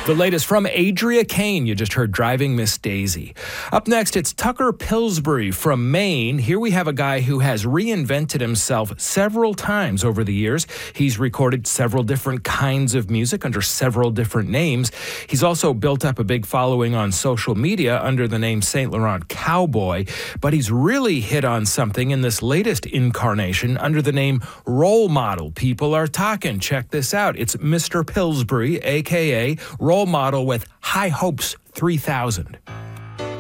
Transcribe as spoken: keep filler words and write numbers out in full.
The latest from Adria Kane. You just heard Driving Miss Daisy. Up next, it's Tucker Pillsbury from Maine. Here we have a guy who has reinvented himself several times over the years. He's recorded several different kinds of music under several different names. He's also built up a big following on social media under the name Saint Laurent Cowboy, but he's really hit on something in this latest incarnation under the name Role Model. People are talking. Check this out. It's Mister Pillsbury, a k a. Role Model with High Hopes three thousand.